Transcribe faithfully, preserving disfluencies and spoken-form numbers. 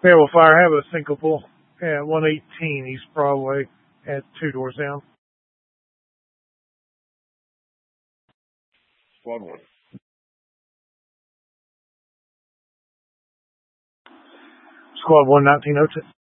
Fayetteville Fire, have a syncopal at one eighteen East Broadway at two doors down. Squad one. Squad one nineteen oh two.